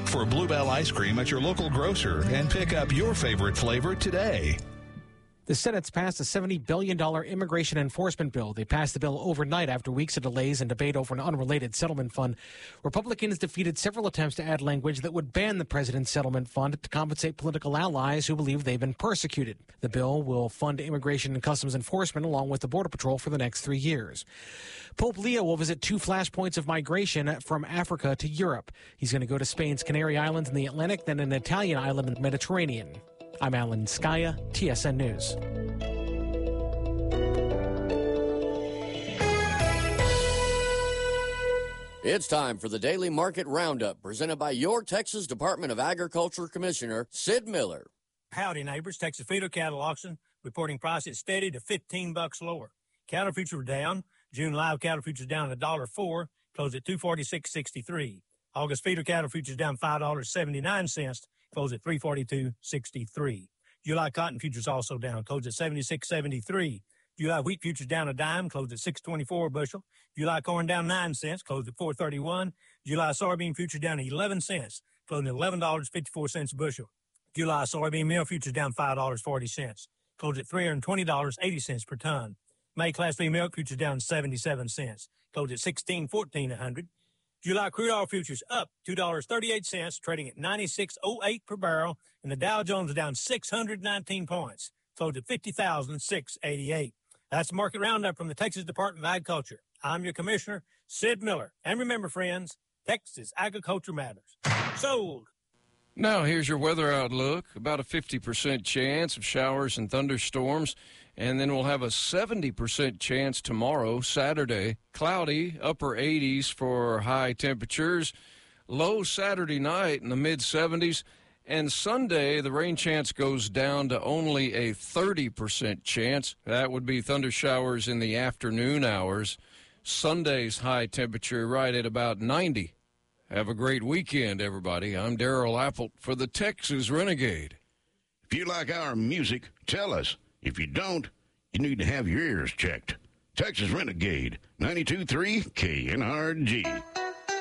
Look for Bluebell ice cream at your local grocer and pick up your favorite flavor today. The Senate's passed a $70 billion immigration enforcement bill. They passed the bill overnight after weeks of delays and debate over an unrelated settlement fund. Republicans defeated several attempts to add language that would ban the president's settlement fund to compensate political allies who believe they've been persecuted. The bill will fund immigration and customs enforcement along with the Border Patrol for the next 3 years. Pope Leo will visit 2 flashpoints of migration from Africa to Europe. He's going to go to Spain's Canary Islands in the Atlantic, then an Italian island in the Mediterranean. I'm Alan Skaya, TSN News. It's time for the Daily Market Roundup, presented by your Texas Department of Agriculture Commissioner, Sid Miller. Howdy, neighbors. Texas feeder cattle auction reporting prices steady to $15 lower. Cattle futures were down. June live cattle futures down $1.04, closed at $246.63. August feeder cattle futures down $5.79, closed at $342.63. July cotton futures also down, closed at $76.73. July wheat futures down a dime, closed at $6.24 a bushel. July corn down 9 cents, closed at $4.31. July soybean futures down 11 cents, closed at $11.54 a bushel. July soybean meal futures down $5.40, closed at $320.80 per ton. May Class B milk futures down 77 cents, closed at $16.14 a hundred. July crude oil futures up $2.38, trading at 96.08 per barrel, and the Dow Jones is down 619 points, closed at 50,688. That's the market roundup from the Texas Department of Agriculture. I'm your commissioner, Sid Miller. And remember, friends, Texas agriculture matters. Sold. Now, here's your weather outlook. About a 50% chance of showers and thunderstorms. And then we'll have a 70% chance tomorrow, Saturday. Cloudy, upper 80s for high temperatures. Low Saturday night in the mid-70s. And Sunday, the rain chance goes down to only a 30% chance. That would be thunder showers in the afternoon hours. Sunday's high temperature right at about 90. Have a great weekend, everybody. I'm Darrell Apple for the Texas Renegade. If you like our music, tell us. If you don't, you need to have your ears checked. Texas Renegade, 92.3 KNRG.